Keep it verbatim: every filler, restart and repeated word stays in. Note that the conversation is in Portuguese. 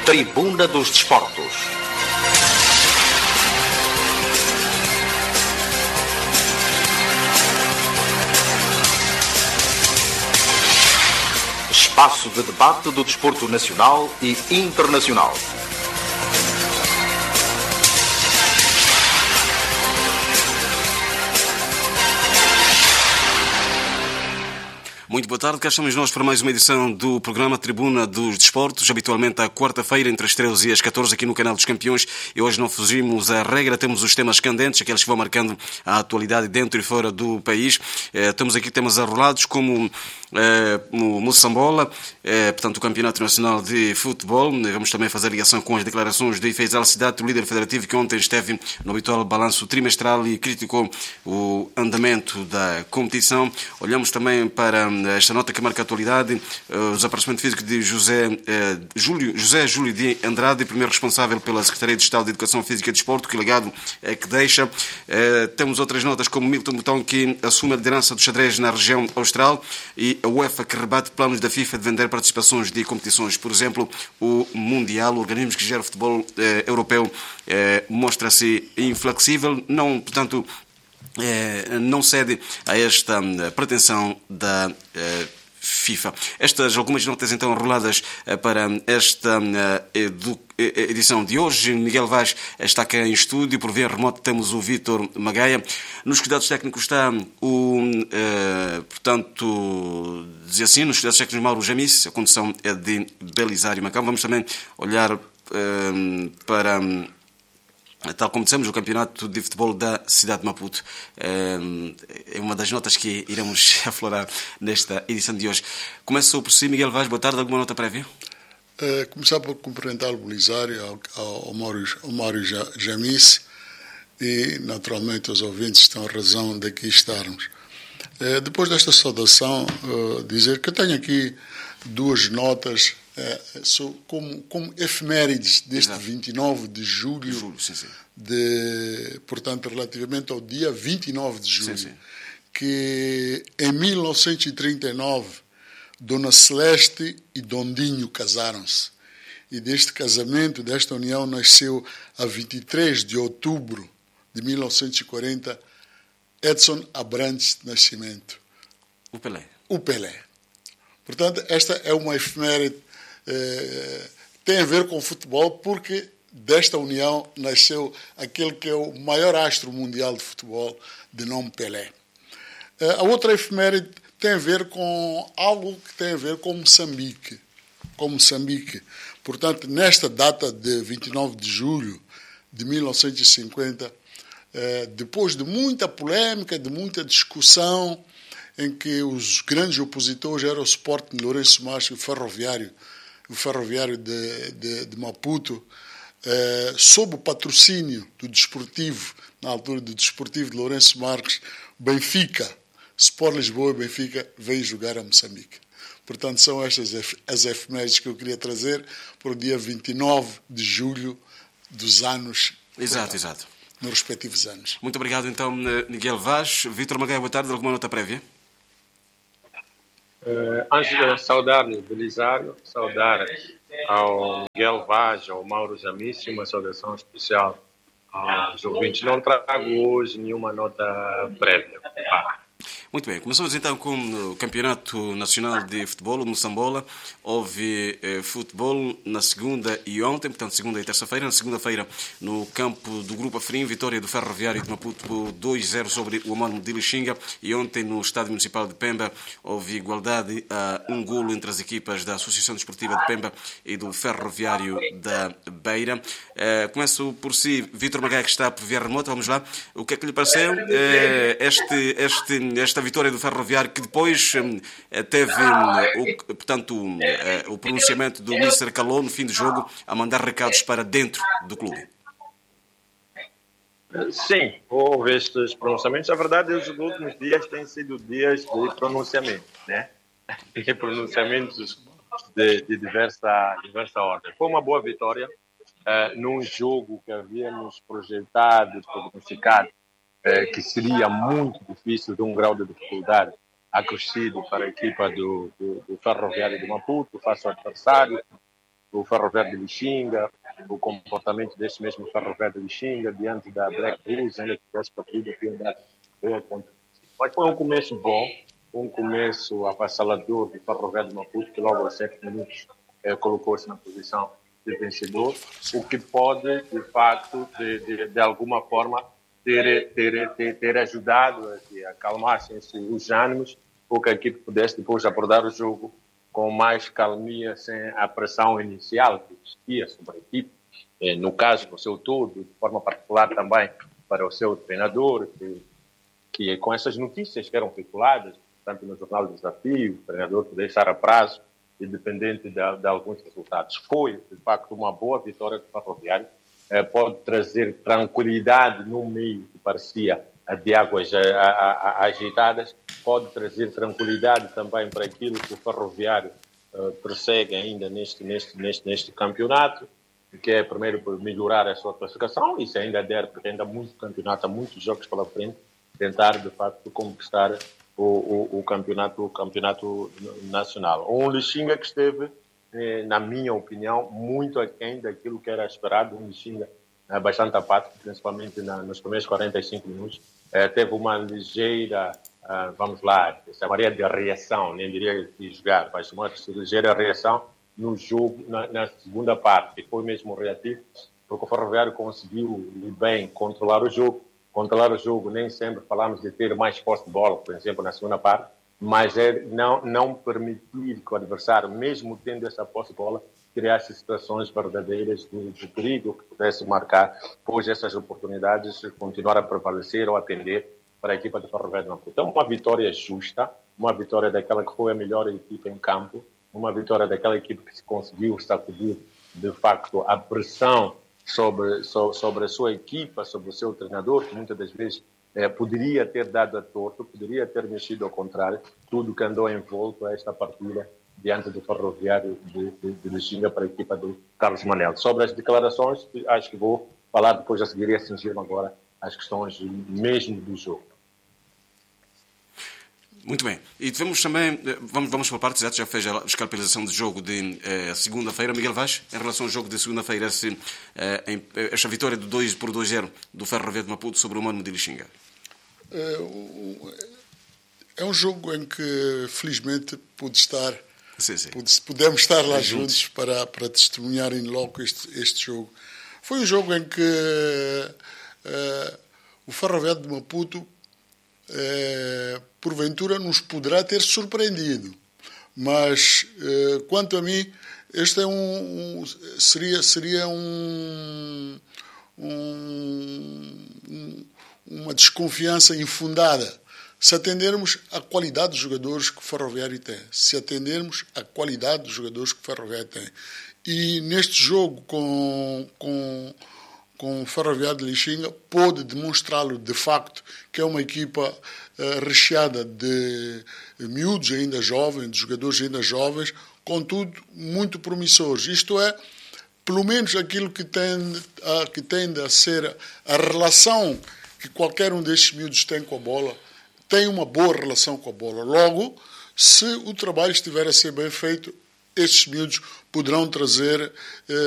Tribuna dos Desportos. Espaço de debate do desporto nacional e internacional. Muito boa tarde, cá estamos nós para mais uma edição do programa Tribuna dos Desportos, habitualmente à quarta-feira, entre as treze e as catorze, aqui no canal dos Campeões, e hoje não fugimos à regra, temos os temas candentes, aqueles que vão marcando a atualidade dentro e fora do país. Eh, temos aqui temas arrolados, como eh, o Moçambola, eh, portanto o Campeonato Nacional de Futebol. Vamos também fazer ligação com as declarações de Feisal Cidade, o líder federativo, que ontem esteve no habitual balanço trimestral e criticou o andamento da competição. Olhamos também para esta nota que marca a atualidade, o desaparecimento físico de José, eh, Júlio, José Júlio de Andrade, primeiro responsável pela Secretaria de Estado de Educação Física e Desporto, que legado é que deixa. Eh, temos outras notas, como Milton Botão, que assume a liderança do xadrez na região austral, e a UEFA, que rebate planos da FIFA de vender participações de competições. Por exemplo, o Mundial, o organismo que gera o futebol eh, europeu, eh, mostra-se inflexível, não, portanto, Eh, não cede a esta uh, pretensão da uh, FIFA. Estas algumas notas então enroladas uh, para esta uh, edu- edição de hoje. Miguel Vaz está cá em estúdio, por via remoto temos o Vítor Magaia. Nos cuidados técnicos está o, uh, portanto, dizia assim, nos cuidados técnicos Mauro Jamice, a condução é de Belisário Macau. Vamos também olhar uh, para... Tal como dissemos, o Campeonato de Futebol da cidade de Maputo é uma das notas que iremos aflorar nesta edição de hoje. Começo por si, Miguel Vaz, boa tarde. Alguma nota prévia? Uh, começar por cumprimentar o Belisário, ao, ao Mário, ao Mário Jamice e, naturalmente, aos ouvintes que estão a razão de aqui estarmos. Uh, depois desta saudação, uh, dizer que eu tenho aqui duas notas uh, so, como, como efemérides deste Exato. vinte e nove de julho, julho sim, sim. De, portanto, relativamente ao dia vinte e nove de julho, sim, sim. Que em mil novecentos e trinta e nove Dona Celeste e Dondinho casaram-se. E deste casamento, desta união, nasceu a vinte e três de outubro de mil novecentos e quarenta Edson Abrantes de Nascimento. O Pelé. O Pelé. Portanto, esta é uma efeméride, eh, tem a ver com o futebol, porque desta união nasceu aquele que é o maior astro mundial de futebol, de nome Pelé. Eh, a outra efeméride tem a ver com algo que tem a ver com Moçambique. Com Moçambique. Portanto, nesta data de vinte e nove de julho de mil novecentos e cinquenta, eh, depois de muita polêmica, de muita discussão, em que os grandes opositores eram o Sporting de Lourenço Marques e o Ferroviário, o Ferroviário de, de, de Maputo, eh, sob o patrocínio do Desportivo, na altura do Desportivo de Lourenço Marques, Benfica, Sport Lisboa e Benfica veio jogar a Moçambique. Portanto, são estas as efemérides que eu queria trazer para o dia vinte e nove de julho dos anos... Exato, exato. Nos respectivos anos. Muito obrigado, então, Miguel Vaz. Vítor Magaia, boa tarde. Alguma nota prévia? Uh, antes de saudar o Belisário, saudar ao Miguel Vaz, ao Mauro Jamice, uma saudação especial aos ouvintes. Não trago hoje nenhuma nota prévia. Ah. Muito bem, começamos então com o Campeonato Nacional de Futebol, o Moçambola. Houve eh, futebol na segunda e ontem, portanto segunda e terça-feira. Na segunda-feira, no campo do Grupo Afrim, vitória do Ferroviário de Maputo por dois a zero sobre o homónimo de Lixinga. E ontem, no Estádio Municipal de Pemba, houve igualdade a um golo entre as equipas da Associação Desportiva de Pemba e do Ferroviário da Beira. Eh, começo por si, Vítor Magaia, que está por via remota. Vamos lá. O que é que lhe pareceu eh, este, este, esta vitória do Ferroviário, que depois teve, o, portanto, o pronunciamento do mister Calou no fim do jogo, a mandar recados para dentro do clube? Sim, houve estes pronunciamentos. A verdade, os últimos dias têm sido dias de pronunciamento, né? De pronunciamentos de, de diversa, diversa ordem. Foi uma boa vitória uh, num jogo que havíamos projetado, prognosticado, que seria muito difícil, de um grau de dificuldade acrescido para a equipa do, do, do Ferroviário de Maputo, face ao adversário, o Ferroviário de Lixinga, o comportamento deste mesmo Ferroviário de Lixinga diante da Black Bulls, ainda que tivesse partido aqui da boa contra. Mas foi um começo bom, um começo avassalador do Ferroviário de Maputo, que logo aos sete minutos eh, colocou-se na posição de vencedor, o que pode, de facto, de, de, de alguma forma, ter, ter, ter, ter ajudado a que acalmassem os ânimos, ou que a equipe pudesse depois abordar o jogo com mais calmia, sem a pressão inicial que existia sobre a equipe, eh, no caso, no seu todo, de forma particular também para o seu treinador, que, que com essas notícias que eram veiculadas, tanto no Jornal do Desafio, o treinador poder estar a prazo, independente de, de alguns resultados. Foi, de facto, uma boa vitória do Ferroviário, eh, pode trazer tranquilidade no meio que parecia de águas a, a, a, agitadas, pode trazer tranquilidade também para aquilo que o Ferroviário uh, persegue ainda neste, neste, neste, neste campeonato, que é primeiro por melhorar a sua classificação, e se ainda der, porque ainda há muito campeonato, há muitos jogos pela frente, tentar de facto conquistar o, o, o, campeonato, o campeonato nacional. Um Lixinga que esteve, eh, na minha opinião, muito aquém daquilo que era esperado, um Lixinga bastante apático, principalmente na, nos primeiros quarenta e cinco minutos. Eh, teve uma ligeira, uh, vamos lá, chamaria de reação, nem diria de jogar, mas uma ligeira reação no jogo, na, na segunda parte, que foi mesmo reativo, porque o Ferroviário conseguiu bem controlar o jogo. Controlar o jogo, nem sempre falamos de ter mais posse de bola, por exemplo, na segunda parte, mas é não, não permitir que o adversário, mesmo tendo essa posse de bola, criasse situações verdadeiras de, de perigo que pudesse marcar, pois essas oportunidades continuar a prevalecer ou atender para a equipa do Ferroviário de Maputo. Então, uma vitória justa, uma vitória daquela que foi a melhor equipa em campo, uma vitória daquela equipe que se conseguiu sacudir, de facto, a pressão sobre, sobre, sobre a sua equipa, sobre o seu treinador, que muitas das vezes eh, poderia ter dado a torto, poderia ter mexido ao contrário, tudo que andou envolto a esta partida diante do Ferroviário de, de, de Lixinga para a equipa do Carlos Manel. Sobre as declarações, acho que vou falar depois, a seguir e a cingir-me agora às questões mesmo do jogo. Muito bem. E vamos também, vamos, vamos para a parte, já fez a escalpelização do jogo de eh, segunda-feira. Miguel Vaz, em relação ao jogo de segunda-feira, esse, eh, em, esta vitória de dois por dois zero do Ferroviário de Maputo sobre o Mano de Lixinga. É, é um jogo em que, felizmente, pude estar, sim, sim. Pude, pudemos estar lá juntos, juntos para, para testemunhar em loco este, este jogo. Foi um jogo em que uh, o Ferroviário de Maputo Uh, porventura nos poderá ter surpreendido, mas uh, quanto a mim este é um, um seria seria um, um, uma desconfiança infundada se atendermos à qualidade dos jogadores que o Ferroviário tem, se atendermos à qualidade dos jogadores que o Ferroviário tem. E neste jogo com, com com o Ferroviário de Lixinga, pôde demonstrá-lo de facto que é uma equipa uh, recheada de miúdos ainda jovens, de jogadores ainda jovens, contudo muito promissores. Isto é, pelo menos aquilo que tende a, que tende a ser a relação que qualquer um destes miúdos tem com a bola, tem uma boa relação com a bola. Logo, se o trabalho estiver a ser bem feito, estes miúdos poderão trazer... Uh,